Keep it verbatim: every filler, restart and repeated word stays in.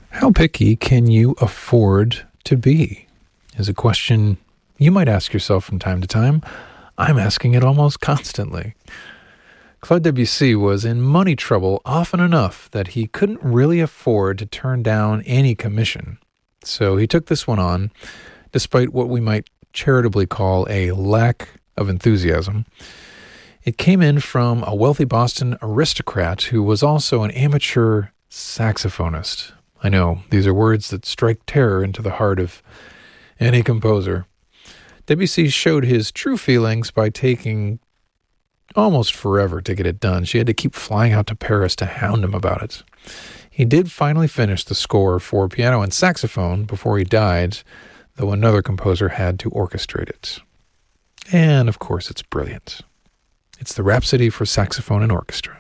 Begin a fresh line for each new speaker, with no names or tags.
How picky can you afford to be? Is a question you might ask yourself from time to time. I'm asking it almost constantly. Claude Debussy was in money trouble often enough that he couldn't really afford to turn down any commission. So he took this one on, despite what we might charitably call a lack of enthusiasm. It came in from a wealthy Boston aristocrat who was also an amateur saxophonist. I know, these are words that strike terror into the heart of any composer. Debussy showed his true feelings by taking almost forever to get it done. She had to keep flying out to Paris to hound him about it. He did finally finish the score for piano and saxophone before he died, though another composer had to orchestrate it. And, of course, it's brilliant. It's the Rhapsody for Saxophone and Orchestra.